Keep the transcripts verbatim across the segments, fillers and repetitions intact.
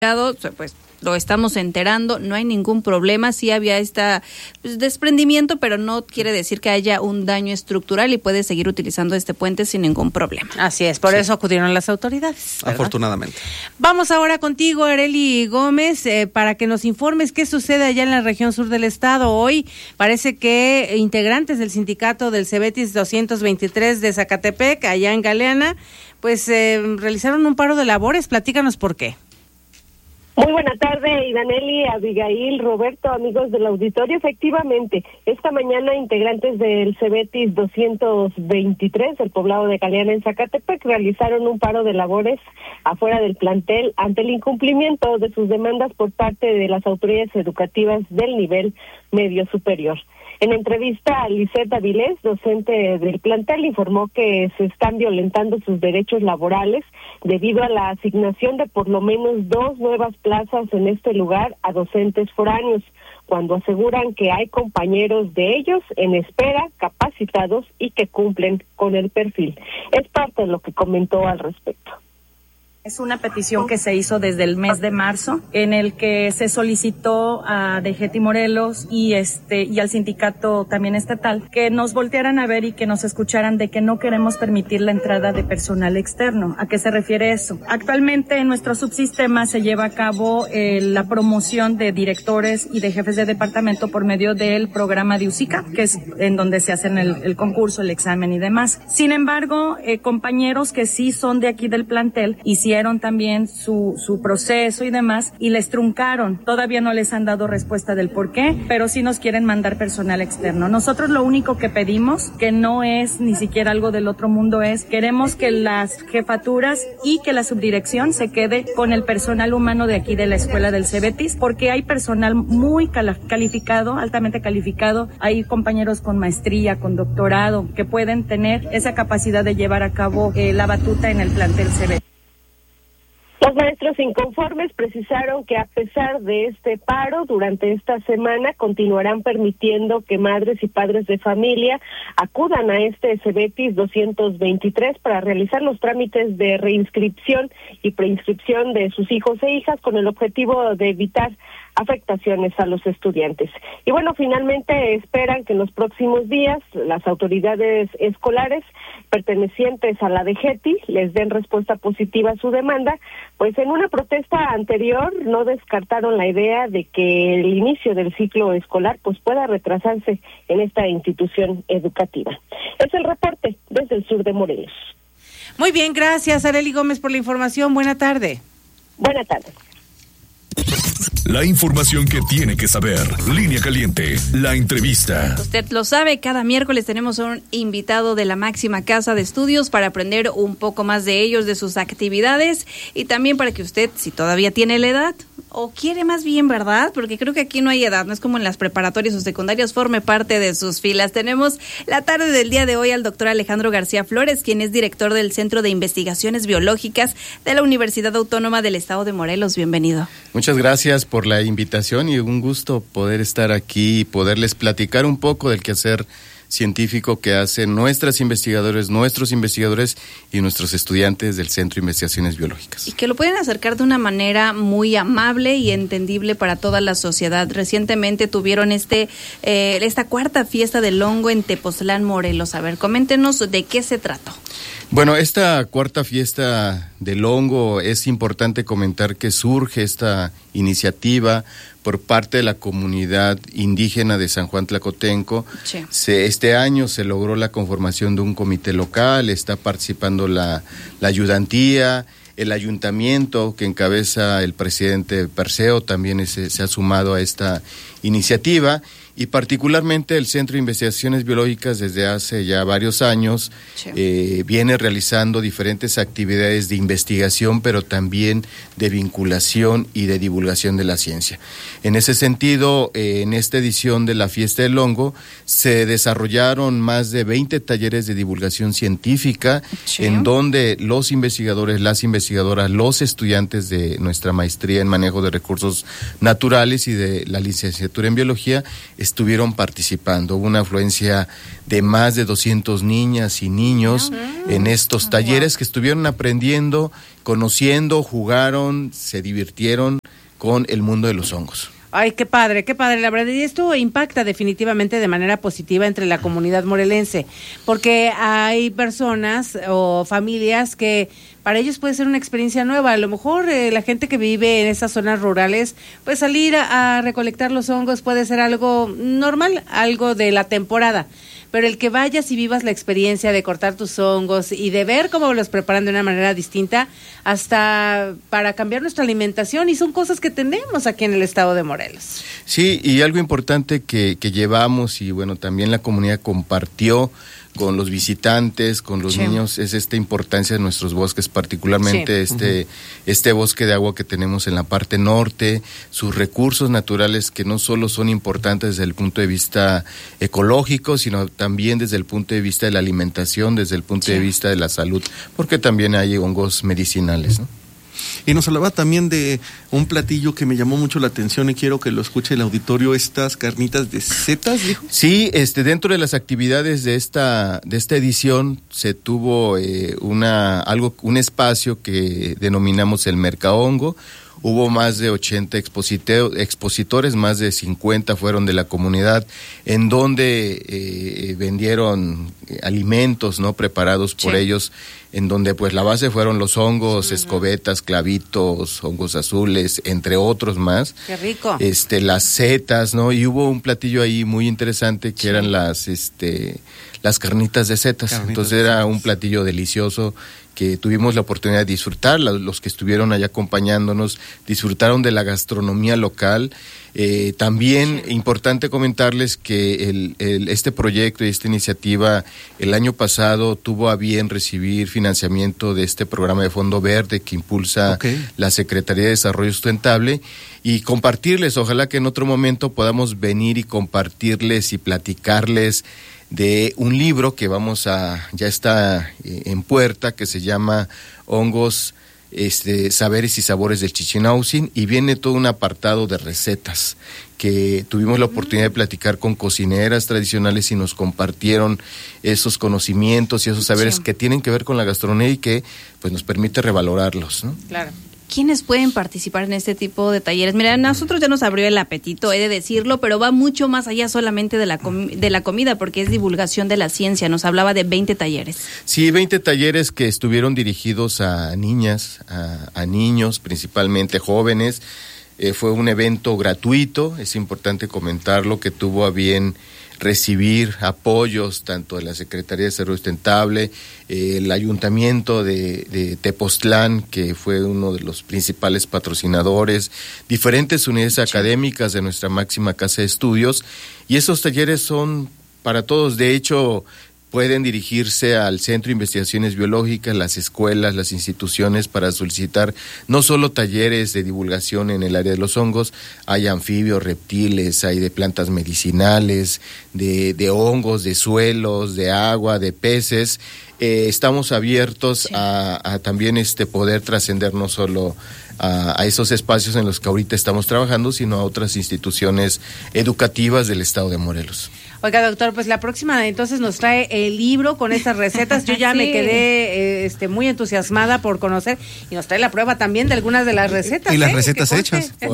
pues lo estamos enterando, no hay ningún problema, sí había este pues, desprendimiento, pero no quiere decir que haya un daño estructural y puede seguir utilizando este puente sin ningún problema. Así es, por sí. eso acudieron las autoridades, ¿verdad? Afortunadamente. Vamos ahora contigo, Arely Gómez, eh, para que nos informes qué sucede allá en la región sur del estado. Hoy parece que integrantes del sindicato del Cebetis doscientos veintitrés de Zacatepec, allá en Galeana, pues eh, realizaron un paro de labores. Platícanos por qué. Muy buena tarde, Idaneli, Abigail, Roberto, amigos del auditorio. Efectivamente, esta mañana integrantes del Cebetis doscientos veintitrés, del poblado de Galeana en Zacatepec, realizaron un paro de labores afuera del plantel ante el incumplimiento de sus demandas por parte de las autoridades educativas del nivel medio superior. En entrevista a Lisette Avilés, docente del plantel, informó que se están violentando sus derechos laborales debido a la asignación de por lo menos dos nuevas plazas en este lugar a docentes foráneos, cuando aseguran que hay compañeros de ellos en espera, capacitados y que cumplen con el perfil. Es parte de lo que comentó al respecto. Es una petición que se hizo desde el mes de marzo, en el que se solicitó a D G T I Morelos y este y al sindicato también estatal que nos voltearan a ver y que nos escucharan de que no queremos permitir la entrada de personal externo. ¿A qué se refiere eso? Actualmente en nuestro subsistema se lleva a cabo eh, la promoción de directores y de jefes de departamento por medio del programa de USICA, que es en donde se hacen el, el concurso, el examen y demás. Sin embargo, eh, compañeros que sí son de aquí del plantel y sí hicieron también su, su proceso y demás, y les truncaron. Todavía no les han dado respuesta del por qué, pero sí nos quieren mandar personal externo. Nosotros lo único que pedimos, que no es ni siquiera algo del otro mundo, es queremos que las jefaturas y que la subdirección se quede con el personal humano de aquí de la escuela del Cebetis, porque hay personal muy calificado, altamente calificado, hay compañeros con maestría, con doctorado, que pueden tener esa capacidad de llevar a cabo eh, la batuta en el plantel Cebetis. Los maestros inconformes precisaron que a pesar de este paro, durante esta semana continuarán permitiendo que madres y padres de familia acudan a este Cebetis doscientos veintitrés para realizar los trámites de reinscripción y preinscripción de sus hijos e hijas con el objetivo de evitar afectaciones a los estudiantes. Y bueno, finalmente esperan que en los próximos días las autoridades escolares pertenecientes a la D G T I les den respuesta positiva a su demanda, pues en una protesta anterior no descartaron la idea de que el inicio del ciclo escolar pues pueda retrasarse en esta institución educativa. Es el reporte desde el sur de Morelos. Muy bien, gracias Arely Gómez por la información. Buena tarde. Buena tarde. La información que tiene que saber. Línea Caliente, la entrevista. Usted lo sabe, cada miércoles tenemos un invitado de la máxima casa de estudios para aprender un poco más de ellos, de sus actividades y también para que usted, si todavía tiene la edad o quiere más bien, ¿verdad? Porque creo que aquí no hay edad, no es como en las preparatorias o secundarias, forme parte de sus filas. Tenemos la tarde del día de hoy al doctor Alejandro García Flores, quien es director del Centro de Investigaciones Biológicas de la Universidad Autónoma del Estado de Morelos. Bienvenido. Muchas gracias por la invitación y un gusto poder estar aquí y poderles platicar un poco del quehacer científico que hacen nuestras investigadores, nuestros investigadores y nuestros estudiantes del Centro de Investigaciones Biológicas. Y que lo pueden acercar de una manera muy amable y entendible para toda la sociedad. Recientemente tuvieron este eh, esta cuarta fiesta del hongo en Tepoztlán, Morelos. A ver, coméntenos de qué se trató. Bueno, esta cuarta fiesta del hongo, es importante comentar que surge esta iniciativa por parte de la comunidad indígena de San Juan Tlacotenco. Sí. Se, este año se logró la conformación de un comité local, está participando la, la ayudantía, el ayuntamiento que encabeza el presidente Perseo también es, se ha sumado a esta iniciativa. Y particularmente el Centro de Investigaciones Biológicas desde hace ya varios años sí. eh, viene realizando diferentes actividades de investigación, pero también de vinculación y de divulgación de la ciencia. En ese sentido, eh, en esta edición de la Fiesta del Hongo se desarrollaron más de veinte talleres de divulgación científica sí. en donde los investigadores, las investigadoras, los estudiantes de nuestra maestría en manejo de recursos naturales y de la licenciatura en biología estuvieron participando. Hubo una afluencia de más de doscientas niñas y niños uh-huh. en estos talleres que estuvieron aprendiendo, conociendo, jugaron, se divirtieron con el mundo de los hongos. Ay, qué padre, qué padre, la verdad, y esto impacta definitivamente de manera positiva entre la comunidad morelense, porque hay personas o familias que para ellos puede ser una experiencia nueva. A lo mejor eh, la gente que vive en esas zonas rurales, pues salir a, a recolectar los hongos puede ser algo normal, algo de la temporada. Pero el que vayas y vivas la experiencia de cortar tus hongos y de ver cómo los preparan de una manera distinta, hasta para cambiar nuestra alimentación, y son cosas que tenemos aquí en el estado de Morelos. Sí, y algo importante que, que llevamos, y bueno, también la comunidad compartió con los visitantes, con los sí. niños, es esta importancia de nuestros bosques, particularmente sí. este, uh-huh. este bosque de agua que tenemos en la parte norte, sus recursos naturales que no solo son importantes desde el punto de vista ecológico, sino también desde el punto de vista de la alimentación, desde el punto sí. de vista de la salud, porque también hay hongos medicinales, ¿no? Y nos hablaba también de un platillo que me llamó mucho la atención y quiero que lo escuche el auditorio, estas carnitas de setas, dijo. Sí, este, dentro de las actividades de esta de esta edición se tuvo eh, una algo un espacio que denominamos el Mercahongo. Hubo más de ochenta expositores, más de cincuenta fueron de la comunidad, en donde eh, vendieron alimentos, ¿no?, preparados por sí. ellos, en donde pues la base fueron los hongos, uh-huh. escobetas, clavitos, hongos azules, entre otros más. ¡Qué rico! Este, las setas, ¿no? Y hubo un platillo ahí muy interesante que sí. eran las, este, las carnitas de setas. Carnitas Entonces era setas. Un platillo delicioso que tuvimos la oportunidad de disfrutar. Los que estuvieron allá acompañándonos disfrutaron de la gastronomía local. Eh, también sí. importante comentarles que el, el, este proyecto y esta iniciativa el año pasado tuvo a bien recibir financiamiento de este programa de Fondo Verde que impulsa okay. la Secretaría de Desarrollo Sustentable, y compartirles, ojalá que en otro momento podamos venir y compartirles y platicarles de un libro que vamos a, ya está eh, en puerta, que se llama Hongos, este, Saberes y Sabores del Chichinautzin, y viene todo un apartado de recetas que tuvimos la oportunidad de platicar con cocineras tradicionales y nos compartieron esos conocimientos y esos saberes sí. que tienen que ver con la gastronomía y que pues nos permite revalorarlos, ¿no? Claro. ¿Quiénes pueden participar en este tipo de talleres? Mira, a nosotros ya nos abrió el apetito, he de decirlo, pero va mucho más allá solamente de la com- de la comida, porque es divulgación de la ciencia. Nos hablaba de veinte talleres. Sí, veinte talleres que estuvieron dirigidos a niñas, a, a niños, principalmente jóvenes. Eh, fue un evento gratuito, es importante comentarlo, que tuvo a bien recibir apoyos tanto de la Secretaría de Desarrollo Sustentable, eh, el Ayuntamiento de, de Tepoztlán, que fue uno de los principales patrocinadores, diferentes unidades sí. académicas de nuestra máxima casa de estudios, y esos talleres son para todos. De hecho, pueden dirigirse al Centro de Investigaciones Biológicas, las escuelas, las instituciones, para solicitar no solo talleres de divulgación en el área de los hongos, hay anfibios, reptiles, hay de plantas medicinales, de, de hongos, de suelos, de agua, de peces. Eh, estamos abiertos sí. a, a también este poder trascender no solo a, a esos espacios en los que ahorita estamos trabajando, sino a otras instituciones educativas del estado de Morelos. Oiga, doctor, pues la próxima entonces nos trae el libro con estas recetas. Yo ya sí. me quedé eh, este, muy entusiasmada por conocer, y nos trae la prueba también de algunas de las recetas. Y las ¿eh? recetas hechas. Por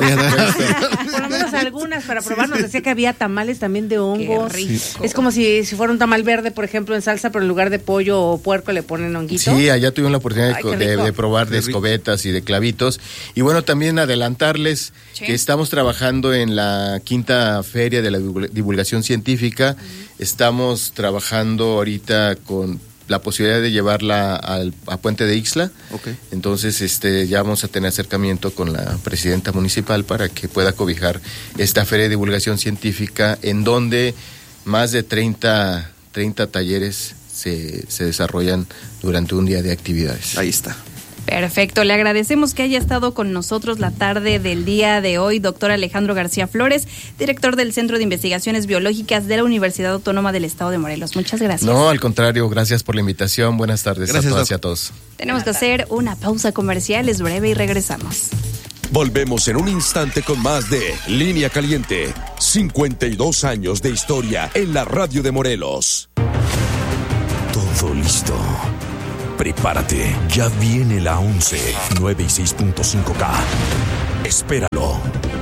lo menos algunas para probar. Nos decía que había tamales también de hongos. Qué rico. Es como si, si fuera un tamal verde, por ejemplo, en salsa, pero en lugar de pollo o puerco le ponen honguito. Sí, allá tuvimos la oportunidad Ay, de, de, de probar de qué escobetas rico. Y de clavitos. Y bueno, también adelantarles sí. que estamos trabajando en la quinta feria de la divulgación científica. Uh-huh. Estamos trabajando ahorita con la posibilidad de llevarla al, a Puente de Ixtla. Okay. Entonces, este, ya vamos a tener acercamiento con la presidenta municipal para que pueda cobijar esta feria de divulgación científica, en donde más de treinta, treinta talleres se, se desarrollan durante un día de actividades. Ahí está. Perfecto, le agradecemos que haya estado con nosotros la tarde del día de hoy, doctor Alejandro García Flores, director del Centro de Investigaciones Biológicas de la Universidad Autónoma del Estado de Morelos. Muchas gracias. No, al contrario, gracias por la invitación. Buenas tardes gracias, a todas doc. y a todos. Tenemos que hacer una pausa comercial, es breve y regresamos. Volvemos en un instante con más de Línea Caliente, cincuenta y dos años de historia en la radio de Morelos. Todo listo. Prepárate, ya viene la once, nueve y seis punto cinco K. Espéralo.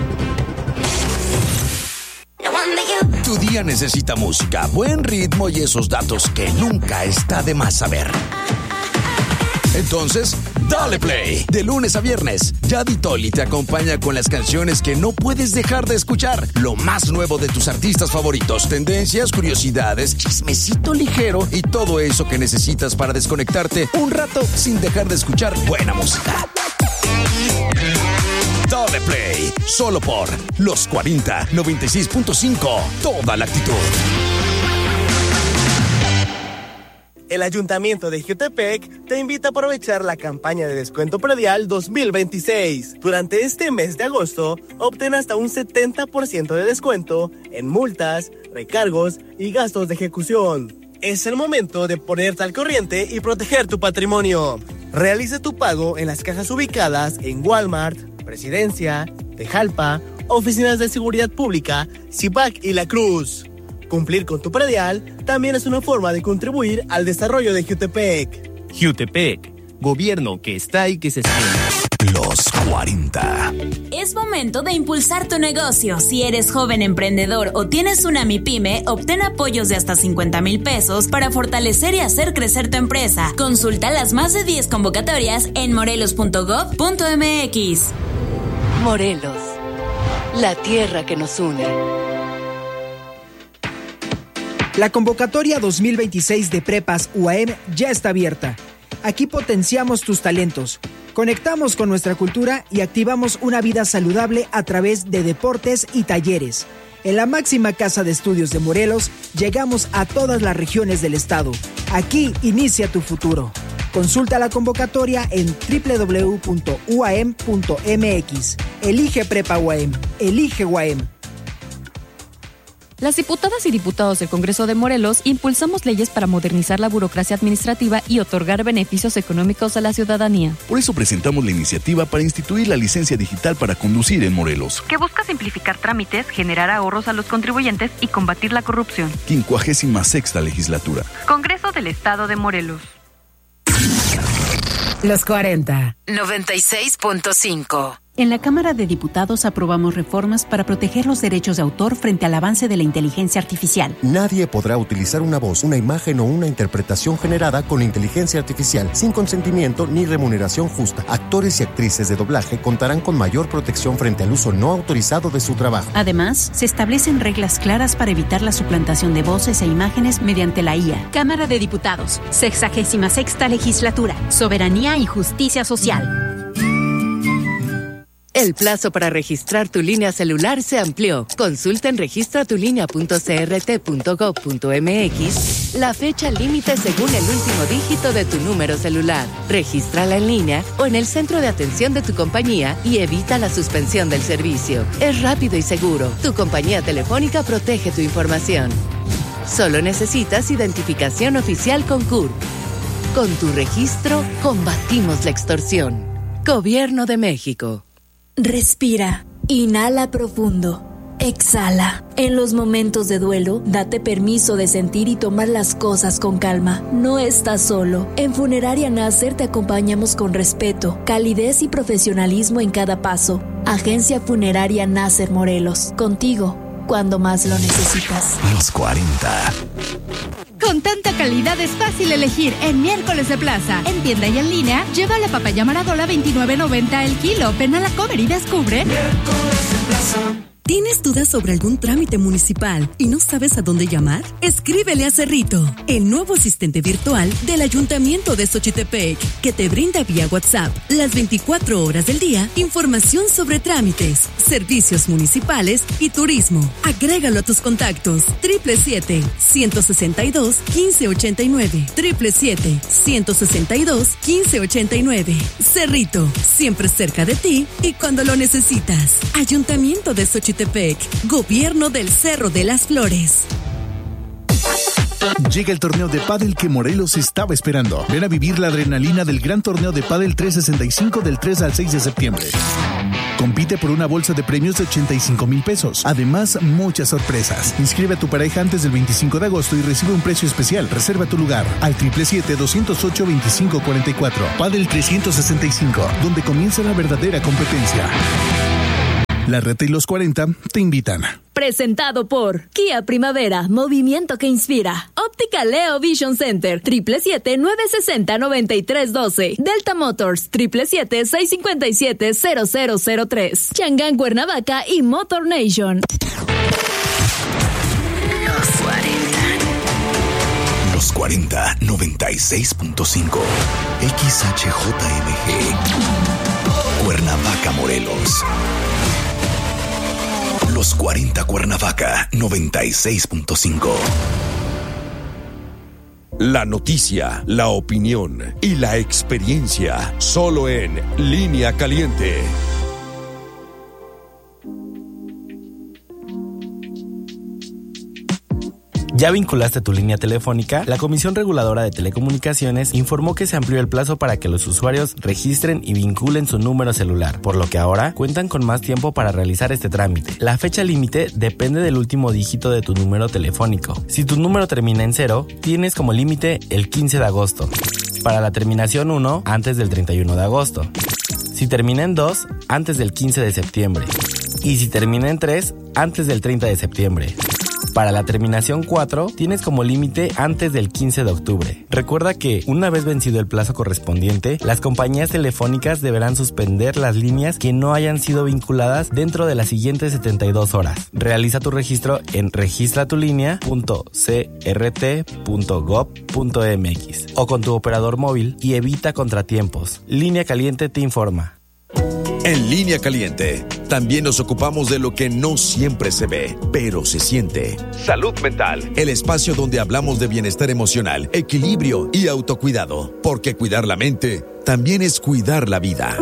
Tu día necesita música, buen ritmo y esos datos que nunca está de más saber. Entonces, dale play. De lunes a viernes, Yadi Toli te acompaña con las canciones que no puedes dejar de escuchar. Lo más nuevo de tus artistas favoritos, tendencias, curiosidades, chismecito ligero y todo eso que necesitas para desconectarte un rato sin dejar de escuchar buena música. Dale play, solo por Los cuarenta, noventa y seis punto cinco. Toda la actitud. El Ayuntamiento de Jiutepec te invita a aprovechar la campaña de descuento predial dos mil veintiséis. Durante este mes de agosto, obtén hasta un setenta por ciento de descuento en multas, recargos y gastos de ejecución. Es el momento de ponerte al corriente y proteger tu patrimonio. Realiza tu pago en las cajas ubicadas en Walmart, Presidencia, Tejalpa, Oficinas de Seguridad Pública, CIPAC y La Cruz. Cumplir con tu predial también es una forma de contribuir al desarrollo de Jiutepec. Jiutepec, gobierno que está y que se siente. Los cuarenta. Es momento de impulsar tu negocio. Si eres joven emprendedor o tienes una MIPYME, obtén apoyos de hasta cincuenta mil pesos para fortalecer y hacer crecer tu empresa. Consulta las más de diez convocatorias en morelos punto gob punto m x. Morelos, la tierra que nos une. La convocatoria dos mil veintiséis de Prepas U A M ya está abierta. Aquí potenciamos tus talentos, conectamos con nuestra cultura y activamos una vida saludable a través de deportes y talleres. En la máxima casa de estudios de Morelos, llegamos a todas las regiones del estado. Aquí inicia tu futuro. Consulta la convocatoria en doble u doble u doble u punto u a m punto m x. Elige Prepa U A M. Elige U A M. Las diputadas y diputados del Congreso de Morelos impulsamos leyes para modernizar la burocracia administrativa y otorgar beneficios económicos a la ciudadanía. Por eso presentamos la iniciativa para instituir la licencia digital para conducir en Morelos, que busca simplificar trámites, generar ahorros a los contribuyentes y combatir la corrupción. quincuagésima sexta legislatura. Congreso del Estado de Morelos. Los cuarenta, noventa y seis punto cinco. En la Cámara de Diputados aprobamos reformas para proteger los derechos de autor frente al avance de la inteligencia artificial. Nadie podrá utilizar una voz, una imagen o una interpretación generada con inteligencia artificial sin consentimiento ni remuneración justa. Actores y actrices de doblaje contarán con mayor protección frente al uso no autorizado de su trabajo. Además, se establecen reglas claras para evitar la suplantación de voces e imágenes mediante la I A. Cámara de Diputados, sexagésima sexta legislatura, soberanía y justicia social. El plazo para registrar tu línea celular se amplió. Consulta en registra tu línea punto c r t punto gob punto m x la fecha límite según el último dígito de tu número celular. Regístrala en línea o en el centro de atención de tu compañía y evita la suspensión del servicio. Es rápido y seguro. Tu compañía telefónica protege tu información. Solo necesitas identificación oficial con C U R P. Con tu registro, combatimos la extorsión. Gobierno de México. Respira, inhala profundo, exhala. En los momentos de duelo, date permiso de sentir y tomar las cosas con calma. No estás solo. En Funeraria Nasser te acompañamos con respeto, calidez y profesionalismo en cada paso. Agencia Funeraria Nasser Morelos, contigo cuando más lo necesitas. Los cuarenta. Con tanta calidad es fácil elegir en Miércoles de Plaza. En tienda y en línea, lleva la papaya Maradola veintinueve noventa el kilo. Ven a la Comer y descubre. Miércoles de Plaza. ¿Tienes dudas sobre algún trámite municipal y no sabes a dónde llamar? Escríbele a Cerrito, el nuevo asistente virtual del Ayuntamiento de Xochitepec, que te brinda vía WhatsApp las veinticuatro horas del día información sobre trámites, servicios municipales y turismo. Agrégalo a tus contactos. Triple siete, ciento sesenta y dos, quince ochenta y nueve. Triple siete, ciento sesenta y dos, quince ochenta y nueve. Cerrito, siempre cerca de ti y cuando lo necesitas. Ayuntamiento de Xochitepec. Gobierno del Cerro de las Flores. Llega el torneo de pádel que Morelos estaba esperando. Ven a vivir la adrenalina del gran torneo de pádel trescientos sesenta y cinco del tres al seis de septiembre. compite por una bolsa de premios de ochenta y cinco mil pesos. Además, muchas sorpresas. Inscribe a tu pareja antes del veinticinco de agosto y recibe un precio especial. Reserva tu lugar al siete siete siete, dos cero ocho, dos cinco cuatro cuatro. Padel trescientos sesenta y cinco, donde comienza la verdadera competencia. La Reta y los cuarenta te invitan. Presentado por Kia Primavera, movimiento que inspira. Óptica Leo Vision Center, siete siete siete, nueve seis cero, nueve tres uno dos. Delta Motors, siete siete siete, seis cinco siete, cero cero cero tres. Changán Cuernavaca y Motor Nation. Los cuarenta. Los cuarenta, noventa y seis punto cinco. X H J M G. Cuernavaca, Morelos. Los cuarenta Cuernavaca, noventa y seis punto cinco. La noticia, la opinión y la experiencia, solo en Línea Caliente. ¿Ya vinculaste tu línea telefónica? La Comisión Reguladora de Telecomunicaciones informó que se amplió el plazo para que los usuarios registren y vinculen su número celular, por lo que ahora cuentan con más tiempo para realizar este trámite. La fecha límite depende del último dígito de tu número telefónico. Si tu número termina en cero, tienes como límite el quince de agosto. Para la terminación uno, antes del treinta y uno de agosto. Si termina en dos, antes del quince de septiembre. Y si termina en tres, antes del treinta de septiembre. Para la terminación cuatro, tienes como límite antes del quince de octubre. Recuerda que, una vez vencido el plazo correspondiente, las compañías telefónicas deberán suspender las líneas que no hayan sido vinculadas dentro de las siguientes setenta y dos horas. Realiza tu registro en registratulinea punto c r t punto gob punto m x o con tu operador móvil y evita contratiempos. Línea Caliente te informa. En Línea Caliente, también nos ocupamos de lo que no siempre se ve, pero se siente. Salud mental, el espacio donde hablamos de bienestar emocional, equilibrio y autocuidado, porque cuidar la mente también es cuidar la vida.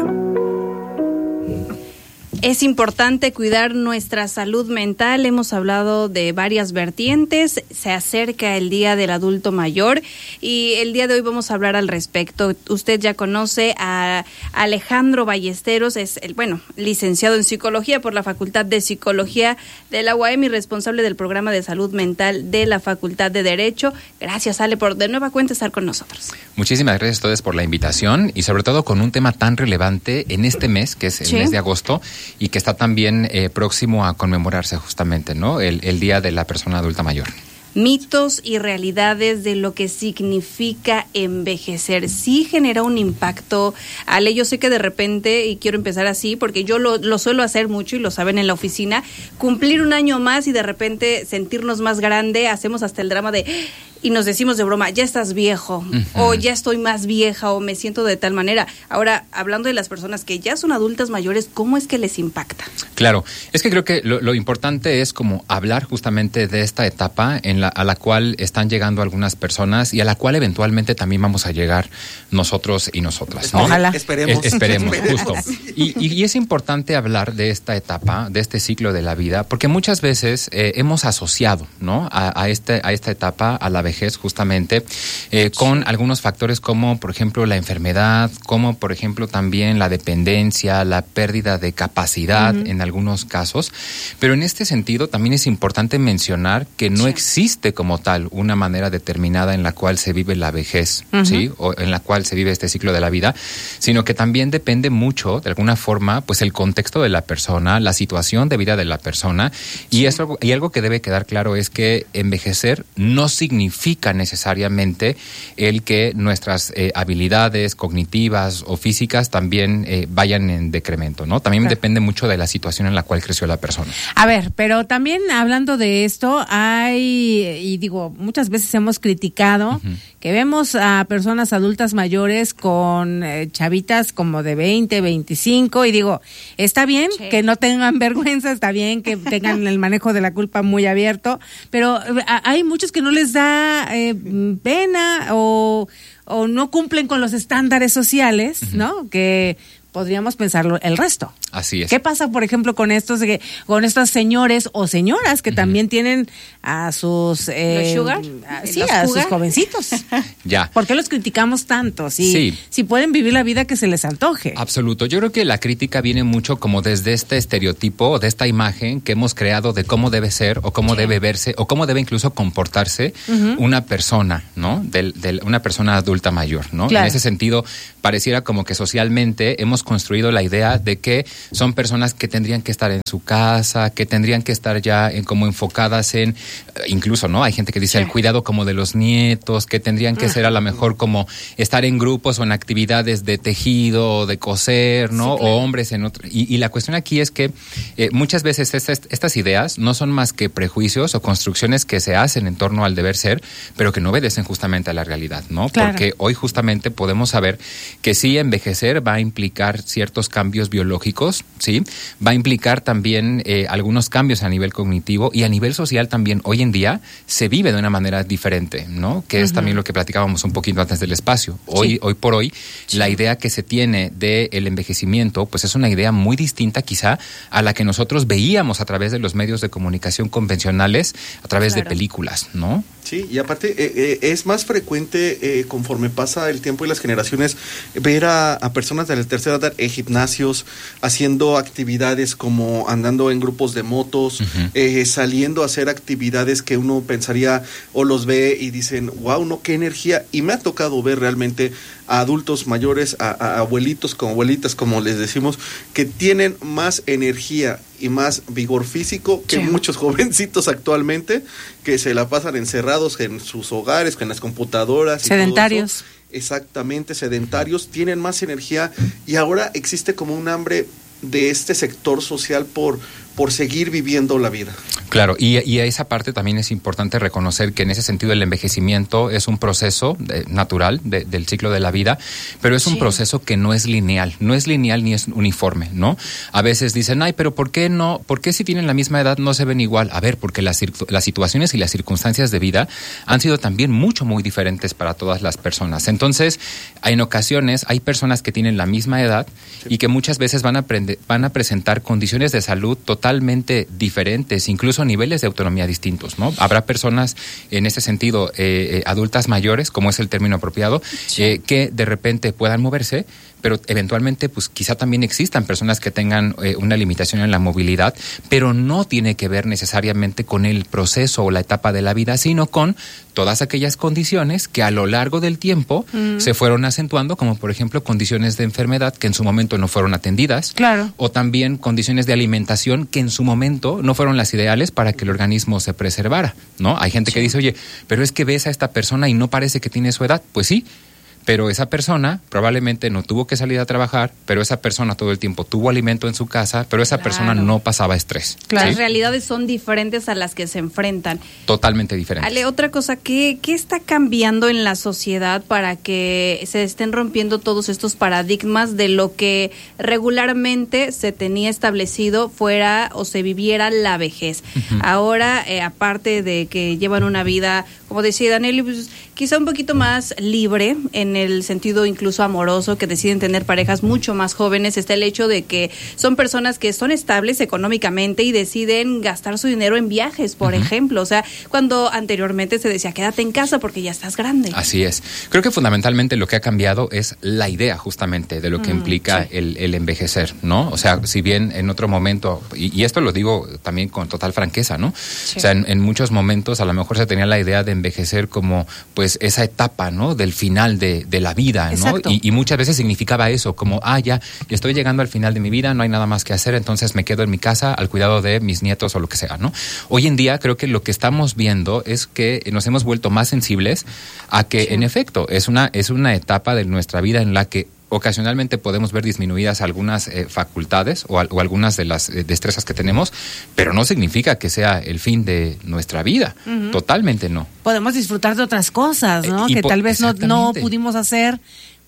Es importante cuidar nuestra salud mental. Hemos hablado de varias vertientes. Se acerca el Día del Adulto Mayor y el día de hoy vamos a hablar al respecto. Usted ya conoce a Alejandro Ballesteros, es el, bueno, licenciado en Psicología por la Facultad de Psicología de la U A M y responsable del programa de salud mental de la Facultad de Derecho. Gracias, Ale, por de nueva cuenta estar con nosotros. Muchísimas gracias a todos por la invitación y sobre todo con un tema tan relevante en este mes, que es el ¿Sí? mes de agosto, y que está también eh, próximo a conmemorarse justamente, ¿no? El, el Día de la Persona Adulta Mayor. Mitos y realidades de lo que significa envejecer. Sí genera un impacto. Ale, yo sé que de repente, y quiero empezar así, porque yo lo, lo suelo hacer mucho y lo saben en la oficina, cumplir un año más y de repente sentirnos más grande, hacemos hasta el drama de... y nos decimos de broma, ya estás viejo, uh-huh. o ya estoy más vieja, o me siento de tal manera. Ahora, hablando de las personas que ya son adultas mayores, ¿cómo es que les impacta? Claro, es que creo que lo, lo importante es como hablar justamente de esta etapa en la, a la cual están llegando algunas personas y a la cual eventualmente también vamos a llegar nosotros y nosotras, ¿no? Ojalá. Esperemos. Es, esperemos, justo. Y, y, y es importante hablar de esta etapa, de este ciclo de la vida, porque muchas veces eh, hemos asociado, ¿no? A, a, este, a esta etapa, a la vejez, justamente, eh, con algunos factores como, por ejemplo, la enfermedad, como, por ejemplo, también la dependencia, la pérdida de capacidad uh-huh. en algunos casos. Pero en este sentido también es importante mencionar que no sí. existe como tal una manera determinada en la cual se vive la vejez, uh-huh. ¿sí? O en la cual se vive este ciclo de la vida, sino que también depende mucho, de alguna forma, pues el contexto de la persona, la situación de vida de la persona, y, sí. eso, y algo que debe quedar claro es que envejecer no significa necesariamente el que nuestras eh, habilidades cognitivas o físicas también eh, vayan en decremento, ¿no? También claro. depende mucho de la situación en la cual creció la persona. A ver, pero también hablando de esto, hay, y digo, muchas veces hemos criticado uh-huh. que vemos a personas adultas mayores con eh, chavitas como de veinte, veinticinco, y digo, está bien sí. que no tengan vergüenza, está bien que tengan el manejo de la culpa muy abierto, pero a, hay muchos que no les da Eh, pena o, o no cumplen con los estándares sociales, uh-huh. ¿no? Que podríamos pensarlo el resto. Así es. ¿Qué pasa, por ejemplo, con estos, con estos señores o señoras que uh-huh. también tienen a sus... Eh, ¿Los sugar? A, sí, a jugar? sus jovencitos. Ya. ¿Por qué los criticamos tanto? Si, sí. si pueden vivir la vida que se les antoje. Absoluto. Yo creo que la crítica viene mucho como desde este estereotipo o de esta imagen que hemos creado de cómo debe ser o cómo sí. debe verse o cómo debe incluso comportarse uh-huh. una persona, ¿no? De, de una persona adulta mayor, ¿no? Claro. En ese sentido, pareciera como que socialmente hemos construido la idea de que son personas que tendrían que estar en su casa, que tendrían que estar ya en, como enfocadas en, incluso, ¿no? Hay gente que dice sí. el cuidado como de los nietos, que tendrían que uh-huh. ser a lo mejor como estar en grupos o en actividades de tejido o de coser, ¿no? Sí, claro. O hombres en otro. Y, y la cuestión aquí es que eh, muchas veces estas, estas ideas no son más que prejuicios o construcciones que se hacen en torno al deber ser, pero que no obedecen justamente a la realidad, ¿no? Claro. Porque hoy justamente podemos saber que sí envejecer va a implicar ciertos cambios biológicos, ¿sí? Va a implicar también eh, algunos cambios a nivel cognitivo y a nivel social también hoy en día se vive de una manera diferente, ¿no? Que uh-huh. es también lo que platicábamos un poquito antes del espacio. Hoy, sí. hoy por hoy, sí. la idea que se tiene del envejecimiento, pues es una idea muy distinta quizá a la que nosotros veíamos a través de los medios de comunicación convencionales, a través claro. de películas, ¿no? Sí, y aparte eh, eh, es más frecuente eh, conforme pasa el tiempo y las generaciones ver a, a personas de la tercera edad en gimnasios haciendo actividades como andando en grupos de motos, uh-huh. eh, saliendo a hacer actividades que uno pensaría o los ve y dicen, wow, no, qué energía. Y me ha tocado ver realmente a adultos mayores, a, a abuelitos como abuelitas, como les decimos, que tienen más energía y más vigor físico que sí. muchos jovencitos actualmente que se la pasan encerrados en sus hogares, en las computadoras. Sedentarios. Y todo eso. Exactamente, sedentarios, tienen más energía y ahora existe como un hambre de este sector social por, por seguir viviendo la vida. Claro, y, y a esa parte también es importante reconocer que en ese sentido el envejecimiento es un proceso de, natural de, del ciclo de la vida, pero es sí. un proceso que no es lineal, no es lineal ni es uniforme, ¿no? A veces dicen, ay, pero ¿por qué no? ¿Por qué si tienen la misma edad no se ven igual? A ver, porque las, las situaciones y las circunstancias de vida han sido también mucho, muy diferentes para todas las personas. Entonces, en ocasiones hay personas que tienen la misma edad sí. y que muchas veces van a, aprender, van a presentar condiciones de salud totalmente diferentes, incluso niveles de autonomía distintos, ¿no? Habrá personas en ese sentido eh, eh, adultas mayores, como es el término apropiado, sí. eh, que de repente puedan moverse, pero eventualmente pues quizá también existan personas que tengan eh, una limitación en la movilidad, pero no tiene que ver necesariamente con el proceso o la etapa de la vida, sino con todas aquellas condiciones que a lo largo del tiempo mm. se fueron acentuando, como por ejemplo condiciones de enfermedad que en su momento no fueron atendidas, claro. o también condiciones de alimentación que en su momento no fueron las ideales para que el organismo se preservara, ¿no? Hay gente sí. que dice, oye, pero es que ves a esta persona y no parece que tiene su edad. Pues sí, pero esa persona probablemente no tuvo que salir a trabajar, pero esa persona todo el tiempo tuvo alimento en su casa, pero esa claro. persona no pasaba estrés. Claro. ¿Sí? Las realidades son diferentes a las que se enfrentan. Totalmente diferentes. Ale, otra cosa, ¿qué, qué está cambiando en la sociedad para que se estén rompiendo todos estos paradigmas de lo que regularmente se tenía establecido fuera o se viviera la vejez? Uh-huh. Ahora, eh, aparte de que llevan una vida, como decía Daniel, pues, quizá un poquito más libre en el sentido incluso amoroso, que deciden tener parejas mucho más jóvenes, está el hecho de que son personas que son estables económicamente y deciden gastar su dinero en viajes, por uh-huh. ejemplo. O sea, cuando anteriormente se decía, quédate en casa porque ya estás grande. Así es. Creo que fundamentalmente lo que ha cambiado es la idea justamente de lo que mm, implica sí. el, el envejecer, ¿no? O sea, si bien en otro momento, y, y esto lo digo también con total franqueza, ¿no? Sí. O sea, en, en muchos momentos a lo mejor se tenía la idea de envejecer como pues esa etapa, ¿no? Del final de, de la vida, ¿no? Y, y muchas veces significaba eso, como, ah, ya, estoy llegando al final de mi vida, no hay nada más que hacer, entonces me quedo en mi casa al cuidado de mis nietos o lo que sea, ¿no? Hoy en día creo que lo que estamos viendo es que nos hemos vuelto más sensibles a que, sí. en efecto, es una, es una etapa de nuestra vida en la que ocasionalmente podemos ver disminuidas algunas eh, facultades o, o algunas de las eh, destrezas que tenemos, pero no significa que sea el fin de nuestra vida. Uh-huh. Totalmente no. Podemos disfrutar de otras cosas, ¿no? Eh, que po- tal vez no, no pudimos hacer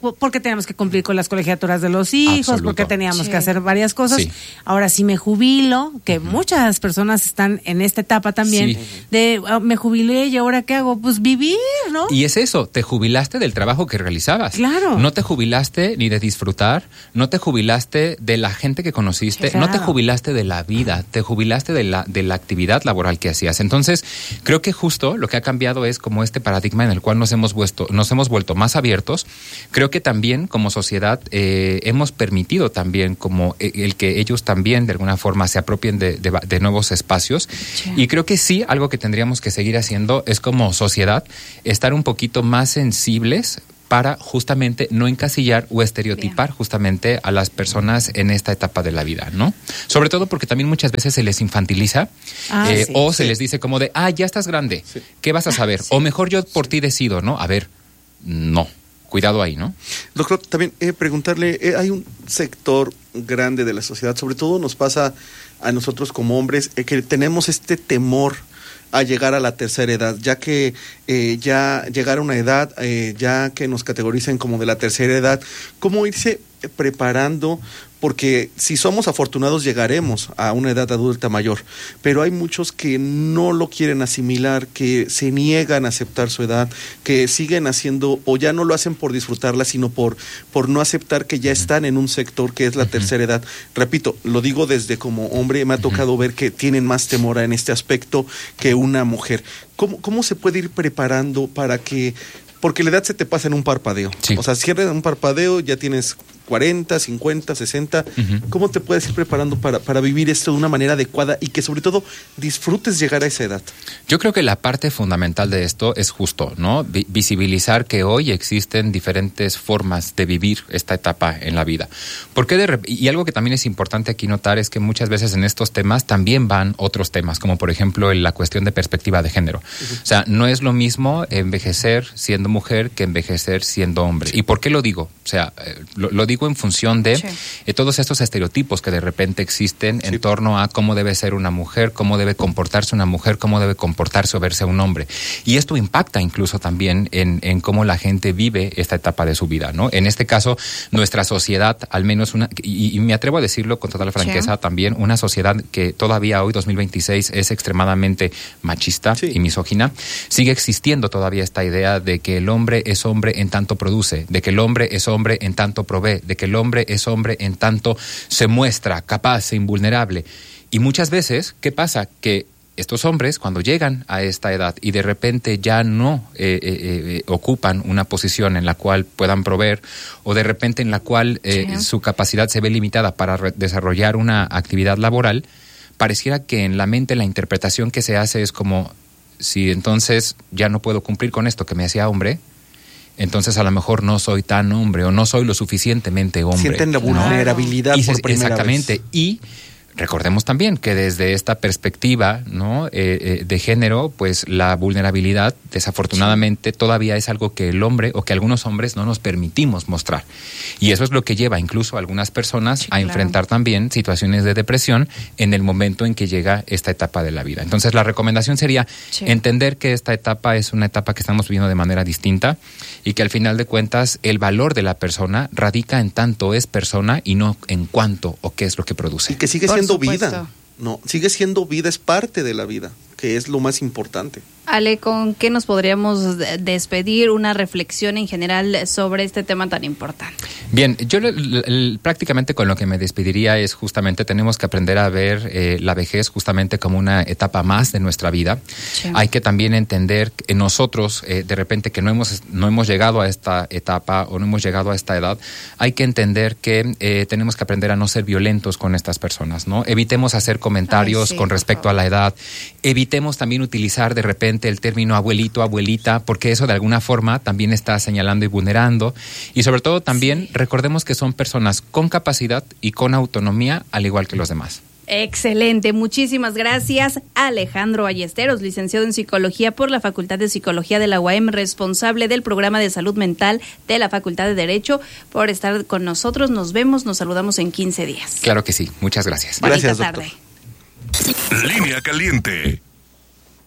porque teníamos que cumplir con las colegiaturas de los hijos, Absoluto. porque teníamos Sí. que hacer varias cosas. Sí. Ahora, si me jubilo, que uh-huh. muchas personas están en esta etapa también, Sí. de uh, me jubilé y ahora ¿qué hago? Pues vivir, ¿no? Y es eso, te jubilaste del trabajo que realizabas. Claro. No te jubilaste ni de disfrutar, no te jubilaste de la gente que conociste, Claro. no te jubilaste de la vida, te jubilaste de la, de la actividad laboral que hacías. Entonces, creo que justo lo que ha cambiado es como este paradigma en el cual nos hemos vuelto, nos hemos vuelto más abiertos. Creo que también como sociedad eh, hemos permitido también como el que ellos también de alguna forma se apropien de, de, de nuevos espacios. Sí. Y creo que sí, algo que tendríamos que seguir haciendo es como sociedad estar un poquito más sensibles para justamente no encasillar o estereotipar Bien. justamente a las personas en esta etapa de la vida, ¿no? Sobre todo porque también muchas veces se les infantiliza ah, eh, sí, o sí. se les dice como de, ah, ya estás grande, sí. ¿qué vas a saber? Sí. O mejor yo por ti decido, ¿no? A ver, no. Cuidado ahí, ¿no? Doctor, también eh, preguntarle, eh, hay un sector grande de la sociedad, sobre todo nos pasa a nosotros como hombres, eh, que tenemos este temor a llegar a la tercera edad, ya que eh, ya llegar a una edad, eh, ya que nos categoricen como de la tercera edad, ¿cómo irse preparando? Porque si somos afortunados llegaremos a una edad adulta mayor, pero hay muchos que no lo quieren asimilar, que se niegan a aceptar su edad, que siguen haciendo o ya no lo hacen por disfrutarla, sino por, por no aceptar que ya están en un sector que es la tercera edad. Repito, lo digo desde como hombre, me ha tocado ver que tienen más temor en este aspecto que una mujer. ¿Cómo, cómo se puede ir preparando para que... Porque la edad se te pasa en un parpadeo. Sí. O sea, cierras un parpadeo, ya tienes cuarenta, cincuenta, sesenta. Uh-huh. ¿Cómo te puedes ir preparando para, para vivir esto de una manera adecuada y que sobre todo disfrutes llegar a esa edad? Yo creo que la parte fundamental de esto es justo, ¿no? Vi- visibilizar que hoy existen diferentes formas de vivir esta etapa en la vida. Porque de rep- y algo que también es importante aquí notar es que muchas veces en estos temas también van otros temas, como por ejemplo la cuestión de perspectiva de género. Uh-huh. O sea, no es lo mismo envejecer siendo mujer que envejecer siendo hombre. Sí. ¿Y por qué lo digo? O sea, eh, lo, lo digo en función de sí. eh, todos estos estereotipos que de repente existen sí. en torno a cómo debe ser una mujer, cómo debe comportarse una mujer, cómo debe comportarse o verse un hombre. Y esto impacta incluso también en, en cómo la gente vive esta etapa de su vida, ¿no? En este caso, nuestra sociedad, al menos una, y, y me atrevo a decirlo con total franqueza sí. también, una sociedad que todavía hoy, dos mil veintiséis, es extremadamente machista sí. y misógina, sigue existiendo todavía esta idea de que el hombre es hombre en tanto produce, de que el hombre es hombre en tanto provee, de que el hombre es hombre en tanto se muestra capaz e invulnerable. Y muchas veces, ¿qué pasa? Que estos hombres, cuando llegan a esta edad y de repente ya no eh, eh, eh, ocupan una posición en la cual puedan proveer o de repente en la cual eh, sí. su capacidad se ve limitada para re- desarrollar una actividad laboral, pareciera que en la mente la interpretación que se hace es como, si entonces ya no puedo cumplir con esto que me hacía hombre, entonces a lo mejor no soy tan hombre o no soy lo suficientemente hombre. Sienten la vulnerabilidad ¿no? por y, primera exactamente. vez. Y recordemos también que desde esta perspectiva, ¿no? eh, eh, de género, pues la vulnerabilidad, desafortunadamente, sí. todavía es algo que el hombre o que algunos hombres no nos permitimos mostrar. Y eso es lo que lleva incluso a algunas personas sí, a claro. enfrentar también situaciones de depresión en el momento en que llega esta etapa de la vida. Entonces, la recomendación sería sí. entender que esta etapa es una etapa que estamos viviendo de manera distinta y que al final de cuentas el valor de la persona radica en tanto es persona y no en cuánto o qué es lo que produce. Y que sigue siendo vida, no, sigue siendo vida, es parte de la vida, que es lo más importante. Ale, ¿con qué nos podríamos despedir? Una reflexión en general sobre este tema tan importante. Bien, yo l- l- prácticamente con lo que me despediría es justamente tenemos que aprender a ver eh, la vejez justamente como una etapa más de nuestra vida. Sí. Hay que también entender que nosotros, eh, de repente que no hemos, no hemos llegado a esta etapa o no hemos llegado a esta edad, hay que entender que eh, tenemos que aprender a no ser violentos con estas personas, ¿no? Evitemos hacer comentarios Ay, sí, con respecto a la edad, evitemos también utilizar de repente el término abuelito, abuelita, porque eso de alguna forma también está señalando y vulnerando. Y sobre todo también sí. recordemos que son personas con capacidad y con autonomía, al igual que los demás. Excelente, muchísimas gracias. Alejandro Ballesteros, licenciado en Psicología por la Facultad de Psicología de la U A M, responsable del programa de salud mental de la Facultad de Derecho, por estar con nosotros. Nos vemos, nos saludamos en quince días. Claro que sí, muchas gracias. Bonita Gracias, tarde. Línea Caliente.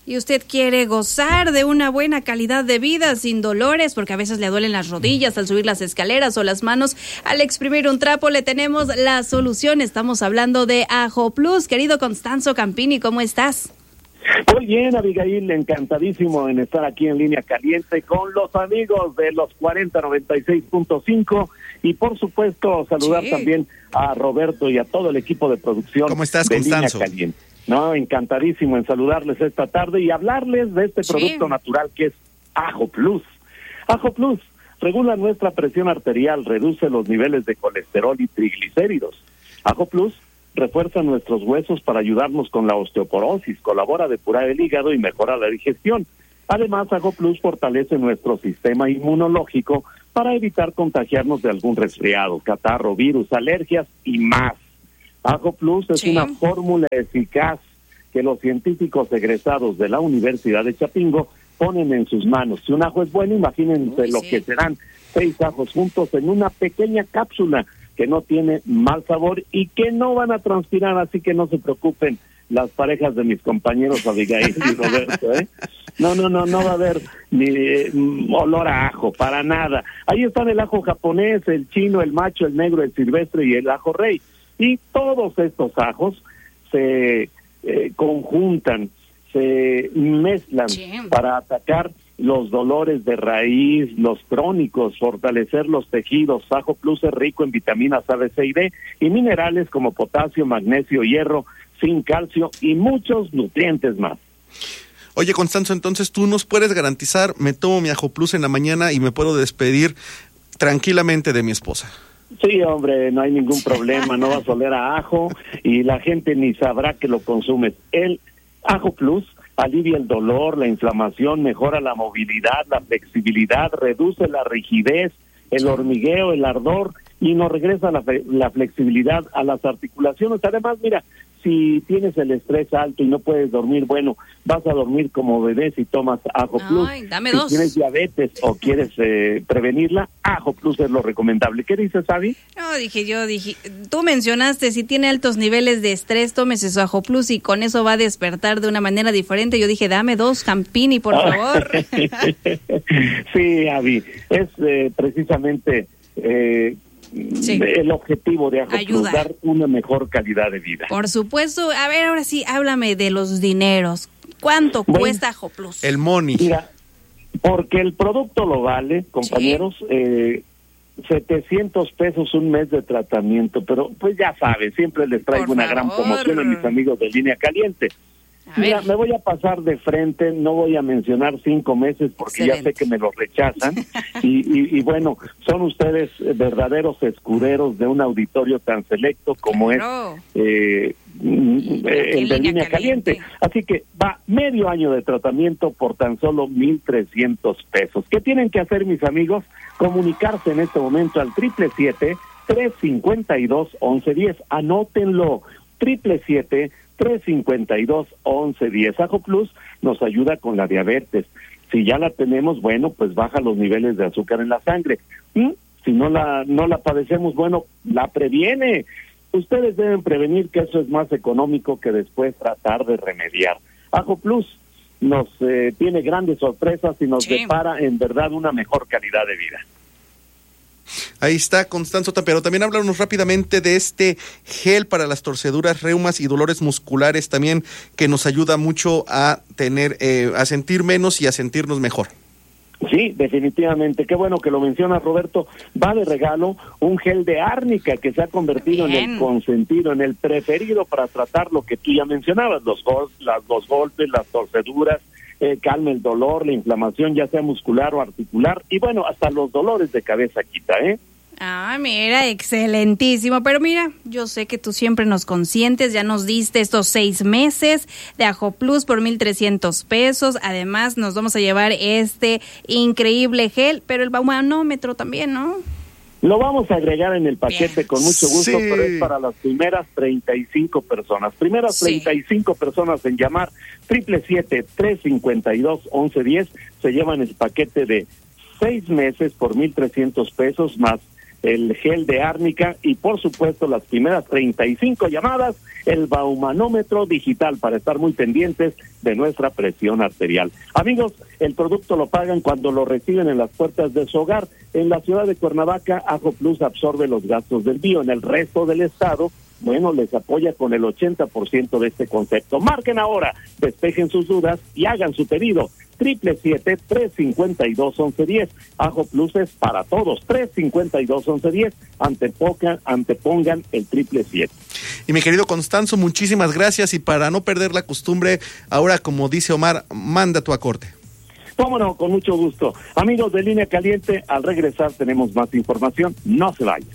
y usted quiere gozar de una buena calidad de vida sin dolores, porque a veces le duelen las rodillas al subir las escaleras o las manos al exprimir un trapo, le tenemos la solución. Estamos hablando de Ajo Plus. Querido Constanzo Campini, ¿cómo estás? Muy bien, Abigail, encantadísimo en estar aquí en Línea Caliente con los amigos de los cuarenta noventa y seis punto cinco y por supuesto saludar sí. también a Roberto y a todo el equipo de producción. ¿Cómo estás, de Constanzo? Línea Caliente. No, encantadísimo en saludarles esta tarde y hablarles de este sí. producto natural que es Ajo Plus. Ajo Plus regula nuestra presión arterial, reduce los niveles de colesterol y triglicéridos. Ajo Plus refuerza nuestros huesos para ayudarnos con la osteoporosis, colabora a depurar el hígado y mejora la digestión. Además, Ajo Plus fortalece nuestro sistema inmunológico para evitar contagiarnos de algún resfriado, catarro, virus, alergias y más. Ajo Plus es sí. una fórmula eficaz que los científicos egresados de la Universidad de Chapingo ponen en sus manos. Si un ajo es bueno, imagínense Uy, lo sí. que serán seis ajos juntos en una pequeña cápsula que no tiene mal sabor y que no van a transpirar, así que no se preocupen las parejas de mis compañeros Abigail y Roberto, ¿eh? No, no, no, no va a haber ni eh, olor a ajo, para nada. Ahí están el ajo japonés, el chino, el macho, el negro, el silvestre y el ajo rey. Y todos estos ajos se eh, conjuntan, se mezclan sí. para atacar los dolores de raíz, los crónicos, fortalecer los tejidos. Ajo Plus es rico en vitaminas A, B, C y D y minerales como potasio, magnesio, hierro, zinc, calcio y muchos nutrientes más. Oye, Constanzo, entonces tú nos puedes garantizar, me tomo mi Ajo Plus en la mañana y me puedo despedir tranquilamente de mi esposa. Sí, hombre, no hay ningún problema, no vas a oler a ajo y la gente ni sabrá que lo consumes. El Ajo Plus alivia el dolor, la inflamación, mejora la movilidad, la flexibilidad, reduce la rigidez, el hormigueo, el ardor y nos regresa la, la flexibilidad a las articulaciones. Además, mira, si tienes el estrés alto y no puedes dormir, bueno, vas a dormir como bebé si tomas Ajo Plus. Ay, dame si dos. tienes diabetes o quieres eh, prevenirla, Ajo Plus es lo recomendable. ¿Qué dices, Abby? No, dije yo, dije, tú mencionaste, si tiene altos niveles de estrés, tómese su Ajo Plus y con eso va a despertar de una manera diferente. Yo dije, dame dos, Campini, por favor. Sí, Abby, es eh, precisamente... Eh, Sí. el objetivo de Ajo Plus, dar una mejor calidad de vida. Por supuesto. A ver, ahora sí, háblame de los dineros. ¿Cuánto bueno, cuesta Ajo Plus? El money. Mira, porque el producto lo vale, compañeros, ¿sí? eh, setecientos pesos un mes de tratamiento, pero pues ya sabes, siempre les traigo Por una favor. gran promoción a mis amigos de Línea Caliente. A Mira, ver. me voy a pasar de frente, no voy a mencionar cinco meses porque Excelente. ya sé que me lo rechazan. y, y, y bueno, son ustedes verdaderos escuderos de un auditorio tan selecto como claro. es eh, el de Línea Caliente. Caliente. Así que va medio año de tratamiento por tan solo mil trescientos pesos. ¿Qué tienen que hacer, mis amigos? Comunicarse en este momento al triple siete, tres cincuenta y dos, once diez. Anótenlo, triple siete, tres cincuenta y dos, once diez. Ajo Plus nos ayuda con la diabetes. Si ya la tenemos, bueno, pues baja los niveles de azúcar en la sangre. ¿Mm? Si no la no la padecemos, bueno, la previene. Ustedes deben prevenir, que eso es más económico que después tratar de remediar. Ajo Plus nos eh, tiene grandes sorpresas y nos sí. depara en verdad una mejor calidad de vida. Ahí está, Constanzo, pero también háblanos rápidamente de este gel para las torceduras, reumas y dolores musculares también, que nos ayuda mucho a tener, eh, a sentir menos y a sentirnos mejor. Sí, definitivamente. Qué bueno que lo mencionas, Roberto. Va de regalo un gel de árnica que se ha convertido Bien. en el consentido, en el preferido para tratar lo que tú ya mencionabas, los, gol- las, los golpes, las torceduras, eh, calma el dolor, la inflamación, ya sea muscular o articular, y bueno, hasta los dolores de cabeza quita, ¿eh? Ah, mira, excelentísimo. Pero mira, yo sé que tú siempre nos consientes, ya nos diste estos seis meses de Ajo Plus por mil trescientos pesos. Además, nos vamos a llevar este increíble gel, pero el manómetro también, ¿no? Lo vamos a agregar en el paquete Bien. con mucho gusto, Sí. pero es para las primeras treinta y cinco personas. Primeras Sí. treinta y cinco personas en llamar triple siete, tres cincuenta y dos, once diez se llevan el paquete de seis meses por mil trescientos pesos más el gel de árnica y por supuesto las primeras treinta y cinco llamadas, el baumanómetro digital para estar muy pendientes de nuestra presión arterial. Amigos, el producto lo pagan cuando lo reciben en las puertas de su hogar. En la ciudad de Cuernavaca, Ajo Plus absorbe los gastos del envío. En el resto del estado, bueno, les apoya con el ochenta por ciento de este concepto. Marquen ahora, despejen sus dudas y hagan su pedido. Triple siete, tres cincuenta y dos, once diez. Ajo Plus es para todos. Tres cincuenta y dos, once diez. Antepongan, antepongan el triple siete. Y mi querido Constanzo, muchísimas gracias. Y para no perder la costumbre, ahora como dice Omar, manda tu acorte. Cómo no, con mucho gusto. Amigos de Línea Caliente, al regresar tenemos más información. No se vayan.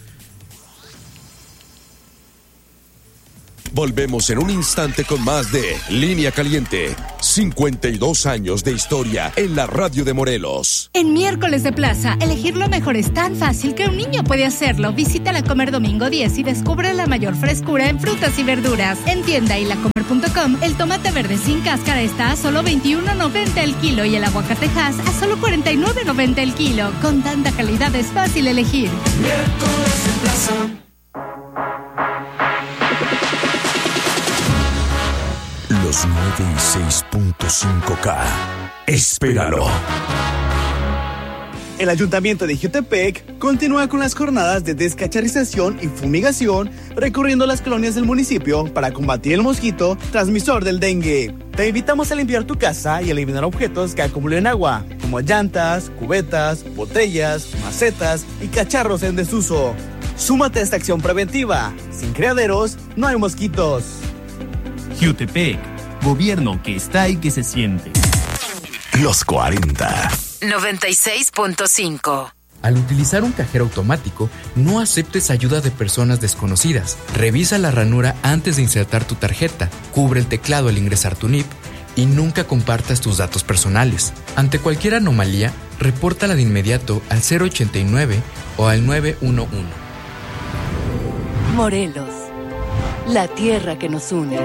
Volvemos en un instante con más de Línea Caliente. cincuenta y dos años de historia en la radio de Morelos. En Miércoles de Plaza, elegir lo mejor es tan fácil que un niño puede hacerlo. Visita La Comer Domingo diez y descubre la mayor frescura en frutas y verduras. En tienda y lacomer punto com, el tomate verde sin cáscara está a solo veintiuno noventa el kilo y el aguacatejas a solo cuarenta y nueve noventa el kilo. Con tanta calidad es fácil elegir. Miércoles de Plaza. Los nueve y seis punto cinco K. Espéralo. El Ayuntamiento de Jiutepec continúa con las jornadas de descacharrización y fumigación recorriendo las colonias del municipio para combatir el mosquito transmisor del dengue. Te invitamos a limpiar tu casa y eliminar objetos que acumulen agua, como llantas, cubetas, botellas, macetas y cacharros en desuso. Súmate a esta acción preventiva. Sin criaderos, no hay mosquitos. Jiutepec, gobierno que está y que se siente. Los cuarenta. noventa y seis punto cinco. Al utilizar un cajero automático, no aceptes ayuda de personas desconocidas. Revisa la ranura antes de insertar tu tarjeta, cubre el teclado al ingresar tu N I P y nunca compartas tus datos personales. Ante cualquier anomalía, repórtala de inmediato al cero ochenta y nueve o al nueve uno uno. Morelos, la tierra que nos une.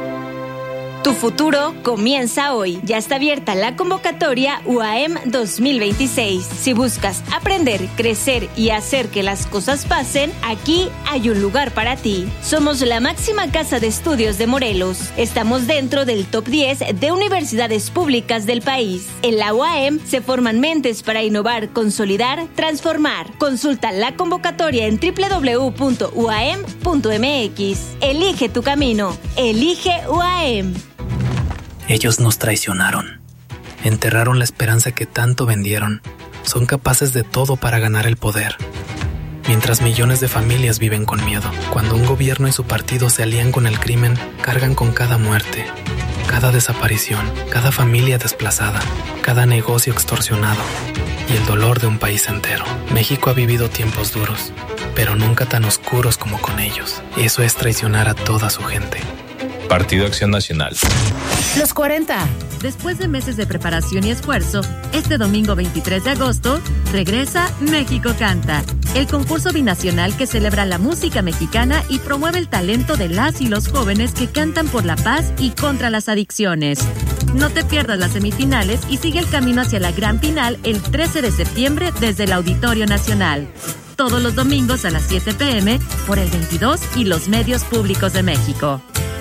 Tu futuro comienza hoy. Ya está abierta la convocatoria U A M dos mil veintiséis. Si buscas aprender, crecer y hacer que las cosas pasen, aquí hay un lugar para ti. Somos la máxima casa de estudios de Morelos. Estamos dentro del top diez de universidades públicas del país. En la U A M se forman mentes para innovar, consolidar, transformar. Consulta la convocatoria en doble u doble u doble u punto u a m punto m x. Elige tu camino. Elige U A M. Ellos nos traicionaron, enterraron la esperanza que tanto vendieron, son capaces de todo para ganar el poder. Mientras millones de familias viven con miedo, cuando un gobierno y su partido se alían con el crimen, cargan con cada muerte, cada desaparición, cada familia desplazada, cada negocio extorsionado y el dolor de un país entero. México ha vivido tiempos duros, pero nunca tan oscuros como con ellos. Eso es traicionar a toda su gente. Partido Acción Nacional. Los cuarenta. Después de meses de preparación y esfuerzo, este domingo veintitrés de agosto, regresa México Canta, el concurso binacional que celebra la música mexicana y promueve el talento de las y los jóvenes que cantan por la paz y contra las adicciones. No te pierdas las semifinales y sigue el camino hacia la gran final el trece de septiembre desde el Auditorio Nacional. Todos los domingos a las siete pe eme por el veintidós y los medios públicos de México.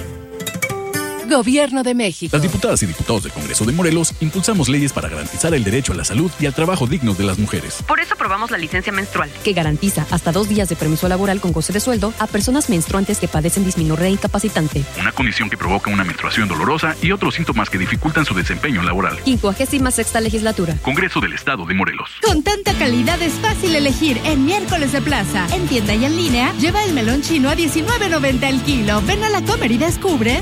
Gobierno de México. Las diputadas y diputados del Congreso de Morelos impulsamos leyes para garantizar el derecho a la salud y al trabajo dignos de las mujeres. Por eso aprobamos la licencia menstrual, que garantiza hasta dos días de permiso laboral con goce de sueldo a personas menstruantes que padecen dismenorrea incapacitante. Una condición que provoca una menstruación dolorosa y otros síntomas que dificultan su desempeño laboral. quincuagésima sexta legislatura. Congreso del Estado de Morelos. Con tanta calidad es fácil elegir en Miércoles de Plaza. En tienda y en línea, lleva el melón chino a diecinueve noventa el kilo. Ven a La Comer y descubre.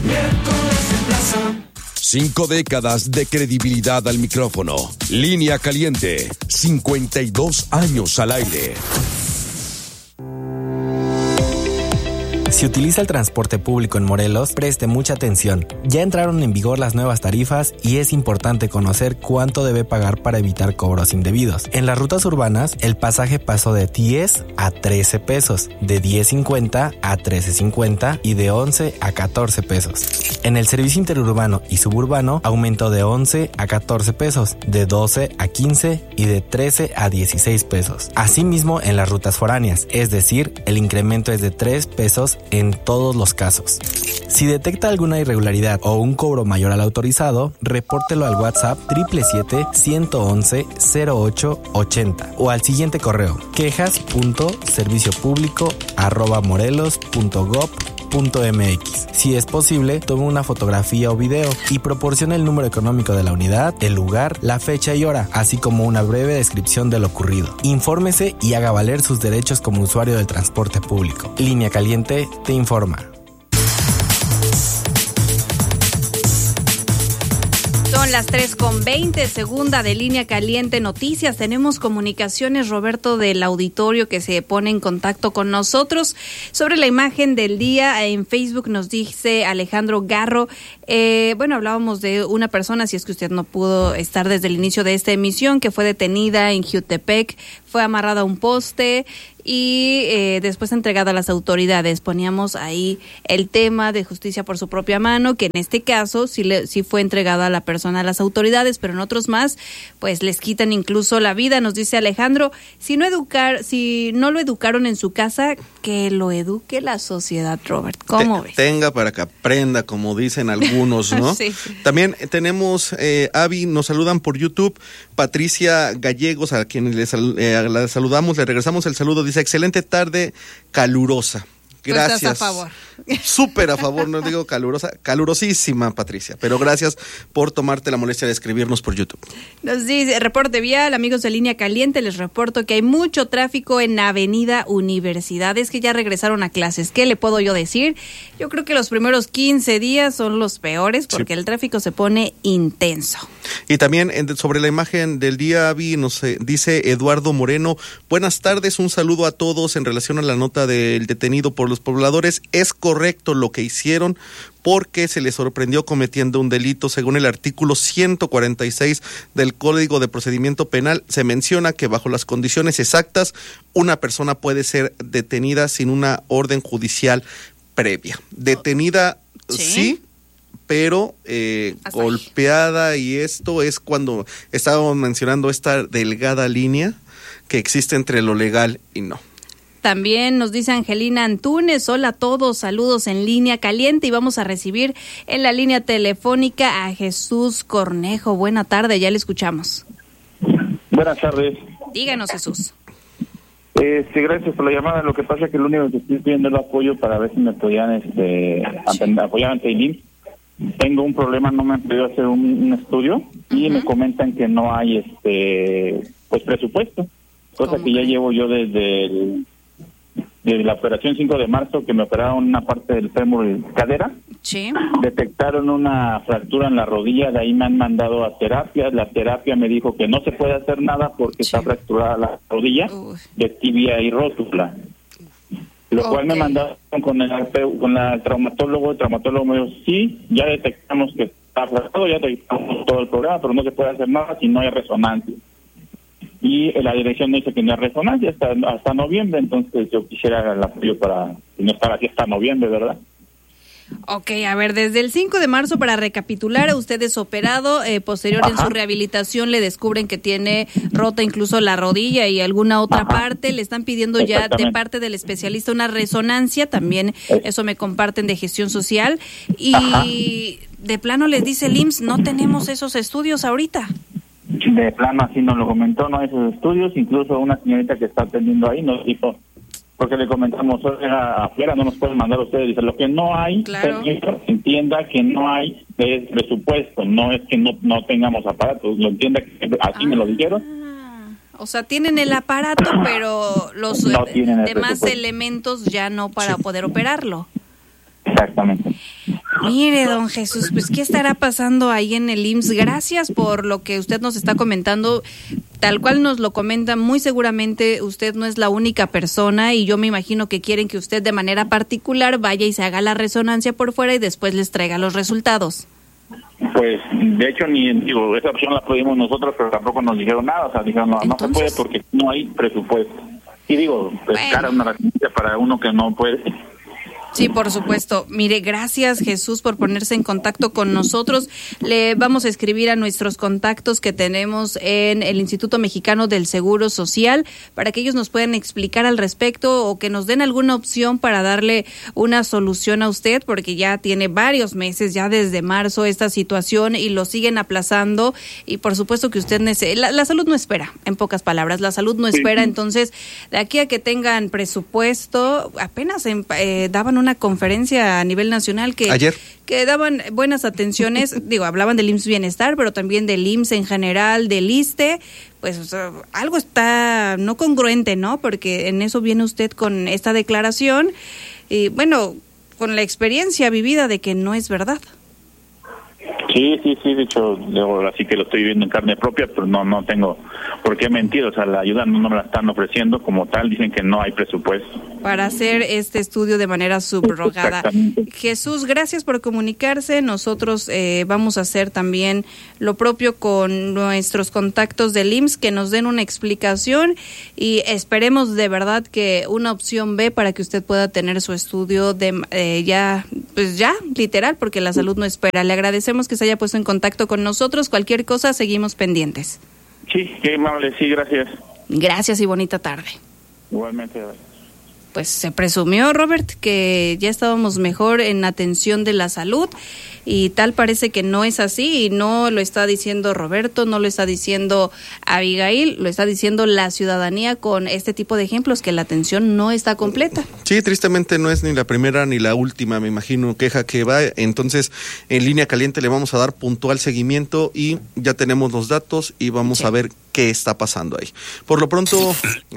Cinco décadas de credibilidad al micrófono. Línea Caliente. cincuenta y dos años al aire. Si utiliza el transporte público en Morelos, preste mucha atención. Ya entraron en vigor las nuevas tarifas y es importante conocer cuánto debe pagar para evitar cobros indebidos. En las rutas urbanas, el pasaje pasó de diez a trece pesos, de diez cincuenta a trece cincuenta y de once a catorce pesos. En el servicio interurbano y suburbano, aumentó de once a catorce pesos, de doce a quince y de trece a dieciséis pesos. Asimismo, en las rutas foráneas, es decir, el incremento es de tres pesos en todos los casos. Si detecta alguna irregularidad o un cobro mayor al autorizado, repórtelo al WhatsApp siete siete siete, uno uno uno, cero ocho ocho cero o al siguiente correo quejas punto servicio público arroba morelos punto gob punto mx. Si es posible, tome una fotografía o video y proporcione el número económico de la unidad, el lugar, la fecha y hora, así como una breve descripción de lo ocurrido. Infórmese y haga valer sus derechos como usuario del transporte público. Línea Caliente te informa. Son las tres con veinte, segunda de Línea Caliente Noticias. Tenemos comunicaciones, Roberto, del auditorio que se pone en contacto con nosotros sobre la imagen del día. En Facebook nos dice Alejandro Garro, eh, bueno, hablábamos de una persona, si es que usted no pudo estar desde el inicio de esta emisión, que fue detenida en Jutepec, fue amarrada a un poste y eh, después entregada a las autoridades. Poníamos ahí el tema de justicia por su propia mano, que en este caso sí, le, sí fue entregada a la persona a las autoridades, pero en otros más, pues les quitan incluso la vida. Nos dice Alejandro, si no educar, si no lo educaron en su casa, que lo eduque la sociedad, Robert. ¿Cómo Te, ves? Tenga para que aprenda, como dicen algunos, ¿no? Sí. También tenemos, eh, Avi, nos saludan por YouTube, Patricia Gallegos, a quien le sal, eh, la saludamos, le regresamos el saludo, dice, excelente tarde, calurosa. Gracias. Tú estás a favor. Súper a favor, no digo calurosa, calurosísima, Patricia. Pero gracias por tomarte la molestia de escribirnos por YouTube. Nos dice, reporte vial, amigos de Línea Caliente, les reporto que hay mucho tráfico en Avenida Universidad. Es que ya regresaron a clases. ¿Qué le puedo yo decir? Yo creo que los primeros quince días son los peores porque sí, el tráfico se pone intenso. Y también sobre la imagen del día, Avi, nos eh, dice Eduardo Moreno, buenas tardes, un saludo a todos en relación a la nota del detenido por los pobladores. Es correcto lo que hicieron porque se les sorprendió cometiendo un delito. Según el artículo ciento cuarenta y seis del Código de Procedimiento Penal, se menciona que bajo las condiciones exactas una persona puede ser detenida sin una orden judicial previa. Detenida, sí, sí pero eh, golpeada, y esto es cuando estábamos mencionando esta delgada línea que existe entre lo legal y no. También nos dice Angelina Antunes, hola a todos, saludos en Línea Caliente, y vamos a recibir en la línea telefónica a Jesús Cornejo. Buena tarde, ya le escuchamos. Buenas tardes. Díganos, Jesús. Eh, sí, gracias por la llamada. Lo que pasa es que lo único que estoy pidiendo es el apoyo para ver si me podían este, sí. apoyar ante el I M S S. Tengo un problema, no me han podido hacer un, un estudio uh-huh. y me comentan que no hay este pues presupuesto, cosa que ya llevo yo desde el desde la operación cinco de marzo, que me operaron una parte del fémur y cadera. Sí. Detectaron una fractura en la rodilla, de ahí me han mandado a terapia. La terapia me dijo que no se puede hacer nada porque sí. está fracturada la rodilla Uy. de tibia y rótula. Lo okay. cual me mandaron con el con la traumatólogo, el traumatólogo me dijo, sí, ya detectamos que está fracturado, ya detectamos todo el programa, pero no se puede hacer nada si no hay resonancia. Y la dirección me dice que no hay resonancia hasta, hasta noviembre, entonces yo quisiera el apoyo para no estar aquí hasta noviembre, ¿verdad? Ok, a ver, desde el cinco de marzo, para recapitular, usted es operado, eh, posterior Ajá. en su rehabilitación le descubren que tiene rota incluso la rodilla y alguna otra Ajá. parte, le están pidiendo ya de parte del especialista una resonancia, también eso me comparten de gestión social, y Ajá. de plano les dice el I M S S, no tenemos esos estudios ahorita. De plano así nos lo comentó, no hay esos estudios, incluso una señorita que está atendiendo ahí nos dijo, porque le comentamos, oiga, afuera no nos pueden mandar ustedes, dice, lo que no hay, claro. entienda que no hay es presupuesto, no es que no no tengamos aparatos, lo entienda que así ah. me lo dijeron. O sea, tienen el aparato, pero los no eh, demás elementos ya no para sí. poder operarlo. Exactamente. Mire, don Jesús, pues ¿qué estará pasando ahí en el I M S S? Gracias por lo que usted nos está comentando. tal cual nos lo comenta, muy seguramente usted no es la única persona y yo me imagino que quieren que usted de manera particular vaya y se haga la resonancia por fuera y después les traiga los resultados. Pues, de hecho, ni digo, esa opción la pedimos nosotros, pero tampoco nos dijeron nada, o sea, dijeron, no, no se puede porque no hay presupuesto. Y digo, pues bueno, cara una residencia para uno que no puede. Sí, por supuesto. Mire, gracias Jesús por ponerse en contacto con nosotros. Le vamos a escribir a nuestros contactos que tenemos en el Instituto Mexicano del Seguro Social para que ellos nos puedan explicar al respecto o que nos den alguna opción para darle una solución a usted, porque ya tiene varios meses, ya desde marzo, esta situación y lo siguen aplazando y por supuesto que usted nece- la, la salud no espera, en pocas palabras, la salud no espera. Entonces, de aquí a que tengan presupuesto, apenas en, eh, daban una conferencia a nivel nacional que, Ayer. que daban buenas atenciones, digo, hablaban del I M S S Bienestar, pero también del I M S S en general, del ISSSTE, pues o sea, algo está no congruente, ¿no? Porque en eso viene usted con esta declaración y bueno, con la experiencia vivida de que no es verdad. Sí, sí, sí, de hecho, ahora sí que lo estoy viendo en carne propia, pero no no tengo por qué mentir, o sea, la ayuda no me la están ofreciendo como tal, dicen que no hay presupuesto. Para hacer este estudio de manera subrogada. Jesús, gracias por comunicarse, nosotros eh, vamos a hacer también lo propio con nuestros contactos del I M S S, que nos den una explicación y esperemos de verdad que una opción B para que usted pueda tener su estudio de eh, ya, pues ya, literal, porque la salud no espera. Le agradecemos que se haya puesto en contacto con nosotros. Cualquier cosa, seguimos pendientes. Sí, qué amable, sí, gracias. Gracias y bonita tarde. Igualmente. Pues se presumió, Robert, que ya estábamos mejor en atención de la salud y tal parece que no es así y no lo está diciendo Roberto, no lo está diciendo Abigail, lo está diciendo la ciudadanía con este tipo de ejemplos, que la atención no está completa. Sí, tristemente no es ni la primera ni la última, me imagino, queja que va. Entonces, en Línea Caliente le vamos a dar puntual seguimiento y ya tenemos los datos y vamos sí. a ver qué está pasando ahí. Por lo pronto...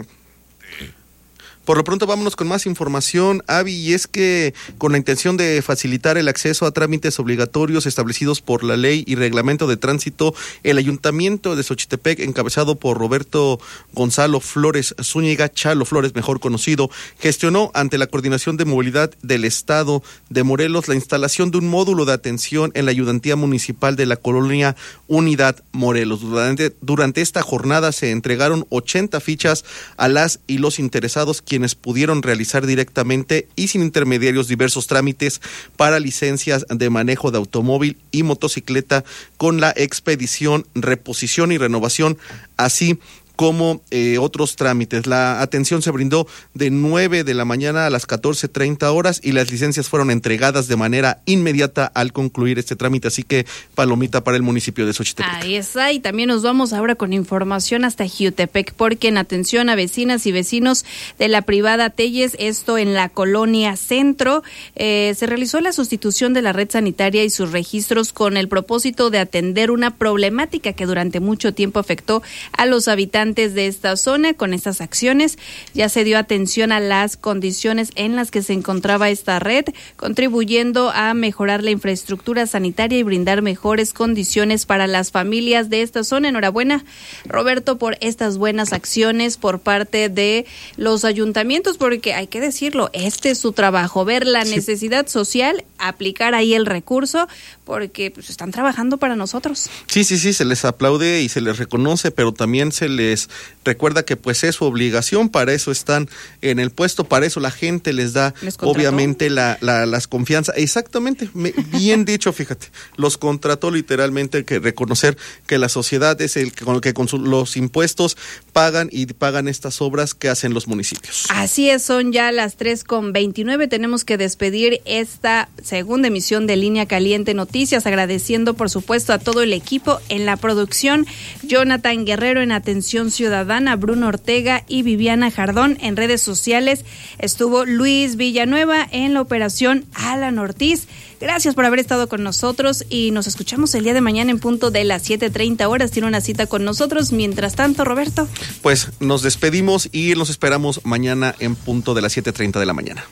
Por lo pronto vámonos con más información, Avi, y es que con la intención de facilitar el acceso a trámites obligatorios establecidos por la ley y reglamento de tránsito, el Ayuntamiento de Xochitepec, encabezado por Roberto Gonzalo Flores Zúñiga, Chalo Flores mejor conocido, gestionó ante la Coordinación de Movilidad del Estado de Morelos la instalación de un módulo de atención en la ayudantía municipal de la colonia Unidad Morelos. Durante, durante esta jornada se entregaron ochenta fichas a las y los interesados que quienes pudieron realizar directamente y sin intermediarios diversos trámites para licencias de manejo de automóvil y motocicleta con la expedición, reposición y renovación, así como eh, otros trámites. La atención se brindó de nueve de la mañana a las catorce treinta horas y las licencias fueron entregadas de manera inmediata al concluir este trámite, así que palomita para el municipio de Xochitepec. Ahí está, y también nos vamos ahora con información hasta Jiutepec, porque en atención a vecinas y vecinos de la privada Telles, esto en la colonia Centro, eh, se realizó la sustitución de la red sanitaria y sus registros con el propósito de atender una problemática que durante mucho tiempo afectó a los habitantes de esta zona. Con estas acciones ya se dio atención a las condiciones en las que se encontraba esta red, contribuyendo a mejorar la infraestructura sanitaria y brindar mejores condiciones para las familias de esta zona. Enhorabuena, Roberto, por estas buenas acciones por parte de los ayuntamientos, porque hay que decirlo, este es su trabajo, ver la necesidad social, aplicar ahí el recurso, porque pues, están trabajando para nosotros. Sí, sí, sí, se les aplaude y se les reconoce, pero también se les recuerda que pues es su obligación, para eso están en el puesto, para eso la gente les da les obviamente la, la las confianza. Exactamente, me, bien dicho, fíjate, los contrató literalmente, que reconocer que la sociedad es el que con el que con su, los impuestos pagan y pagan estas obras que hacen los municipios. Así es, son ya las tres con veintinueve, tenemos que despedir esta segunda emisión de Línea Caliente Noticias, agradeciendo por supuesto a todo el equipo en la producción, Jonathan Guerrero en atención ciudadana, Bruno Ortega y Viviana Jardón en redes sociales, estuvo Luis Villanueva en la operación, Alan Ortiz. Gracias por haber estado con nosotros y nos escuchamos el día de mañana en punto de las siete treinta horas. Tiene una cita con nosotros. Mientras tanto, Roberto. Pues nos despedimos y nos esperamos mañana en punto de las siete treinta de la mañana.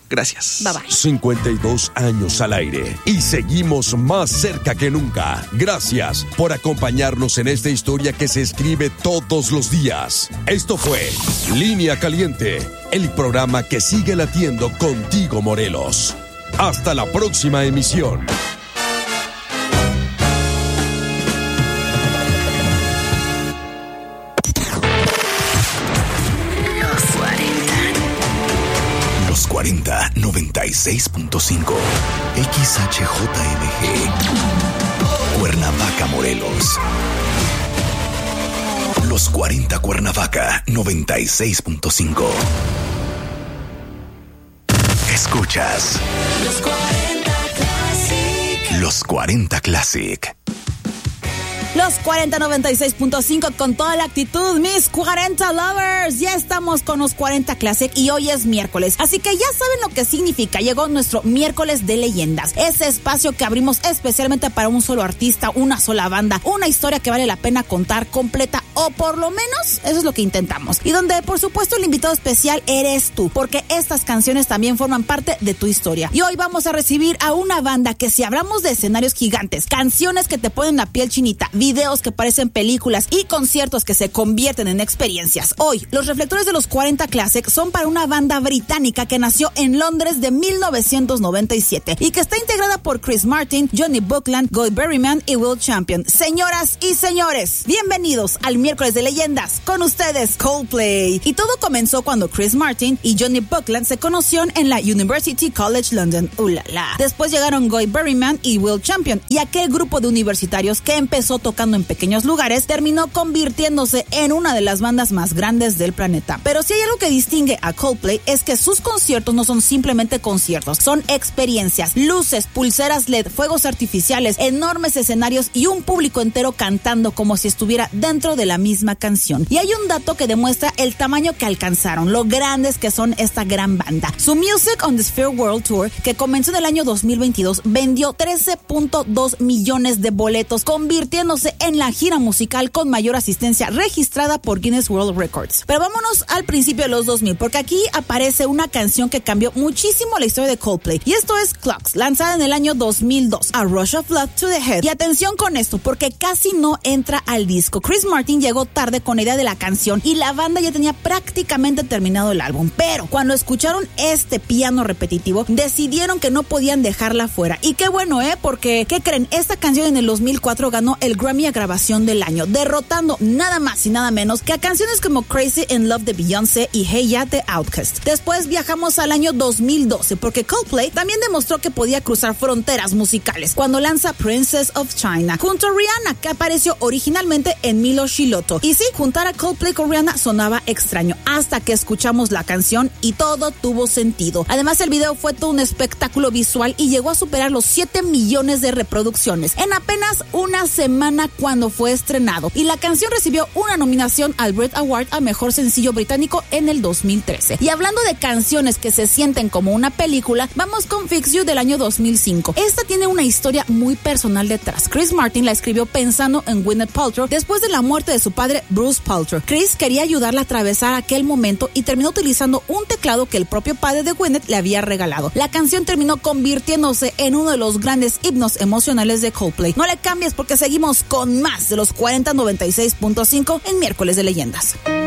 Gracias. Bye bye. cincuenta y dos años al aire y seguimos más cerca que nunca. Gracias por acompañarnos en esta historia que se escribe todos los días. Esto fue Línea Caliente, el programa que sigue latiendo contigo, Morelos. Hasta la próxima emisión. cuarenta noventa y seis punto cinco X H J M G Cuernavaca, Morelos. Los cuarenta Cuernavaca noventa y seis punto cinco. Escuchas Los cuarenta Classic. Los cuarenta Classic. Los cuarenta noventa y seis punto cinco con toda la actitud, mis cuarenta lovers. Ya estamos con los cuarenta Classic y hoy es miércoles, así que ya saben lo que significa. Llegó nuestro miércoles de leyendas, ese espacio que abrimos especialmente para un solo artista, una sola banda, una historia que vale la pena contar completa, o por lo menos eso es lo que intentamos. Y donde por supuesto el invitado especial eres tú, porque estas canciones también forman parte de tu historia. Y hoy vamos a recibir a una banda que, si hablamos de escenarios gigantes, canciones que te ponen la piel chinita, videos que parecen películas y conciertos que se convierten en experiencias, hoy los reflectores de los cuarenta Classic son para una banda británica que nació en Londres de mil novecientos noventa y siete y que está integrada por Chris Martin, Johnny Buckland, Guy Berryman y Will Champion. Señoras y señores, bienvenidos al miércoles de leyendas. Con ustedes, Coldplay. Y todo comenzó cuando Chris Martin y Johnny Buckland se conocieron en la University College London. ¡Ulala! Después llegaron Guy Berryman y Will Champion, y aquel grupo de universitarios que empezó tocando en pequeños lugares terminó convirtiéndose en una de las bandas más grandes del planeta. Pero si hay algo que distingue a Coldplay es que sus conciertos no son simplemente conciertos, son experiencias, luces, pulseras L E D, fuegos artificiales, enormes escenarios y un público entero cantando como si estuviera dentro de la misma canción. Y hay un dato que demuestra el tamaño que alcanzaron, lo grandes que son esta gran banda. Su Music on the Sphere World Tour, que comenzó en el año dos mil veintidós, vendió trece punto dos millones de boletos, convirtiéndose en la gira musical con mayor asistencia registrada por Guinness World Records. Pero vámonos al principio de los dos mil, porque aquí aparece una canción que cambió muchísimo la historia de Coldplay, y esto es Clocks, lanzada en el año dos mil dos, A Rush of Love to the Head. Y atención con esto, porque casi no entra al disco. Chris Martin llegó tarde con la idea de la canción y la banda ya tenía prácticamente terminado el álbum, pero cuando escucharon este piano repetitivo decidieron que no podían dejarla fuera. Y qué bueno, ¿eh? Porque, ¿qué creen? Esta canción en el dos mil cuatro ganó el Grammy a grabación del año, derrotando nada más y nada menos que a canciones como Crazy in Love de Beyoncé y Hey Ya de Outkast. Después viajamos al año dos mil doce, porque Coldplay también demostró que podía cruzar fronteras musicales cuando lanza Princess of China junto a Rihanna, que apareció originalmente en Milo Shiloto. Y sí, juntar a Coldplay con Rihanna sonaba extraño, hasta que escuchamos la canción y todo tuvo sentido. Además, el video fue todo un espectáculo visual y llegó a superar los siete millones de reproducciones en apenas una semana cuando fue estrenado, y la canción recibió una nominación al Brit Award a Mejor Sencillo Británico en el dos mil trece. Y hablando de canciones que se sienten como una película, vamos con Fix You del año dos mil cinco. Esta tiene una historia muy personal detrás. Chris Martin la escribió pensando en Gwyneth Paltrow después de la muerte de su padre Bruce Paltrow. Chris quería ayudarla a atravesar aquel momento y terminó utilizando un teclado que el propio padre de Gwyneth le había regalado. La canción terminó convirtiéndose en uno de los grandes himnos emocionales de Coldplay. No le cambies, porque seguimos con más de los cuarenta noventa y seis punto cinco en miércoles de leyendas.